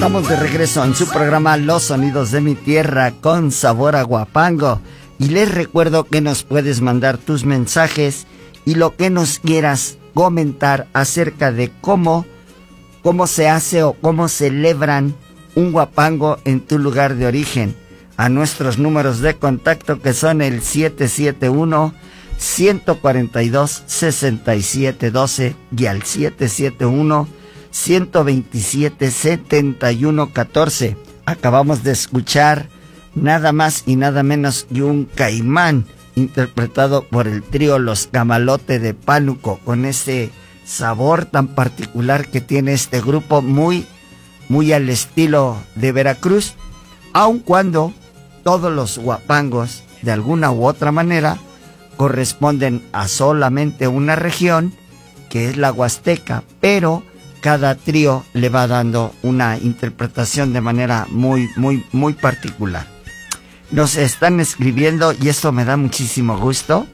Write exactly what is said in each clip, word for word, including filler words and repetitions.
Estamos de regreso en su programa Los Sonidos de mi Tierra con sabor a Huapango. Y les recuerdo que nos puedes mandar tus mensajes y lo que nos quieras comentar acerca de cómo, cómo se hace o cómo celebran un Huapango en tu lugar de origen. A nuestros números de contacto que son el siete siete uno, uno cuatro dos, seis siete uno dos y al siete siete uno, uno dos siete, siete uno uno cuatro. Acabamos de escuchar nada más y nada menos que un Caimán interpretado por el trío Los Camalote de Pánuco, con ese sabor tan particular que tiene este grupo, muy, muy al estilo de Veracruz, aun cuando todos los huapangos, de alguna u otra manera, corresponden a solamente una región, que es la Huasteca, pero cada trío le va dando una interpretación de manera muy, muy, muy particular. Nos están escribiendo y esto me da muchísimo gusto.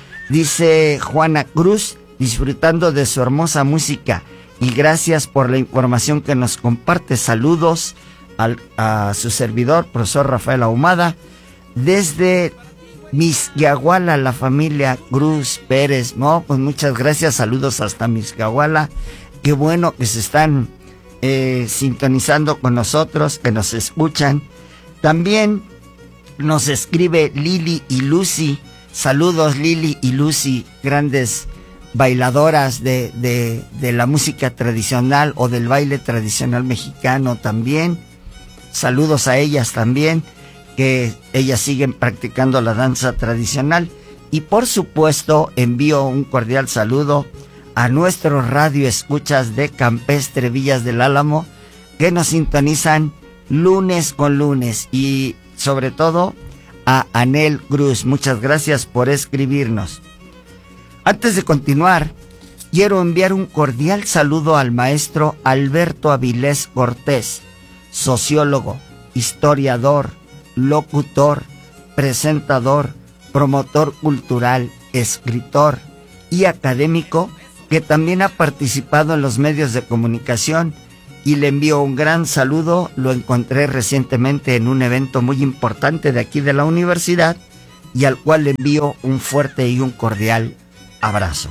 Dice Juana Cruz, disfrutando de su hermosa música y gracias por la información que nos comparte. Saludos al, a su servidor, profesor Rafael Ahumada, desde Mixquiahuala, la familia Cruz Pérez. No, pues muchas gracias, saludos hasta Mixquiahuala. Qué bueno que se están eh, sintonizando con nosotros, que nos escuchan. También nos escribe Lili y Lucy. Saludos Lili y Lucy, grandes bailadoras de, de, de la música tradicional o del baile tradicional mexicano también. Saludos a ellas también, que ellas siguen practicando la danza tradicional. Y por supuesto envío un cordial saludo a nuestros radioescuchas de Campestre Villas del Álamo, que nos sintonizan lunes con lunes, y sobre todo a Anel Cruz. Muchas gracias por escribirnos. Antes de continuar, quiero enviar un cordial saludo al maestro Alberto Avilés Cortés, sociólogo, historiador, locutor, presentador, promotor cultural, escritor y académico, que también ha participado en los medios de comunicación, y le envío un gran saludo. Lo encontré recientemente en un evento muy importante de aquí de la universidad, y al cual le envío un fuerte y un cordial abrazo.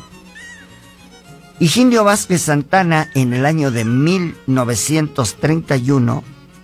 Higinio Vázquez Santana, en el año de mil novecientos treinta y uno,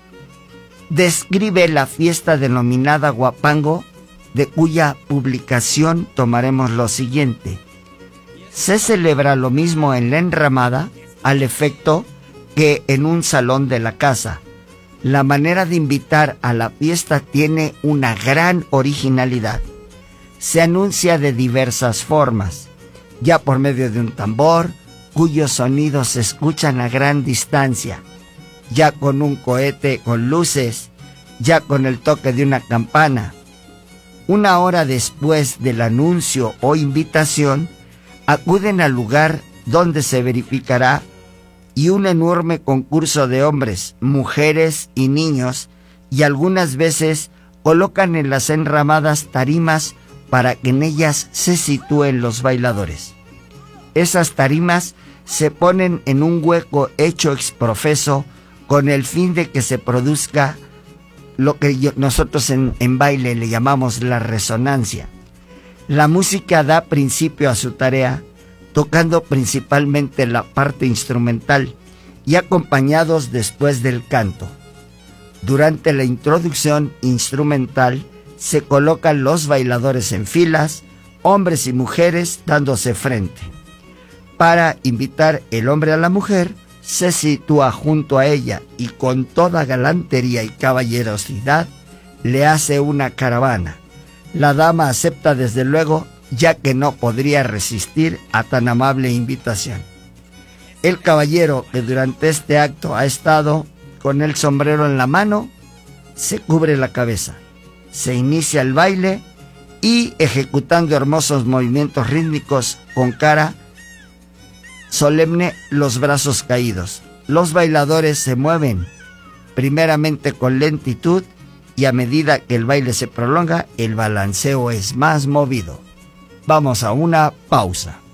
describe la fiesta denominada Huapango, de cuya publicación tomaremos lo siguiente. Se celebra lo mismo en la enramada, al efecto que en un salón de la casa. La manera de invitar a la fiesta tiene una gran originalidad. Se anuncia de diversas formas, ya por medio de un tambor, cuyos sonidos se escuchan a gran distancia, ya con un cohete con luces, ya con el toque de una campana. Una hora después del anuncio o invitación, acuden al lugar donde se verificará, y un enorme concurso de hombres, mujeres y niños, y algunas veces colocan en las enramadas tarimas para que en ellas se sitúen los bailadores. Esas tarimas se ponen en un hueco hecho exprofeso con el fin de que se produzca lo que yo, nosotros en, en baile le llamamos la resonancia. La música da principio a su tarea, tocando principalmente la parte instrumental y acompañados después del canto. Durante la introducción instrumental se colocan los bailadores en filas, hombres y mujeres dándose frente. Para invitar el hombre a la mujer, se sitúa junto a ella y con toda galantería y caballerosidad le hace una caravana. La dama acepta desde luego, ya que no podría resistir a tan amable invitación. El caballero, que durante este acto ha estado con el sombrero en la mano, se cubre la cabeza. Se inicia el baile y, ejecutando hermosos movimientos rítmicos con cara solemne, los brazos caídos. Los bailadores se mueven primeramente con lentitud, y a medida que el baile se prolonga, el balanceo es más movido. Vamos a una pausa.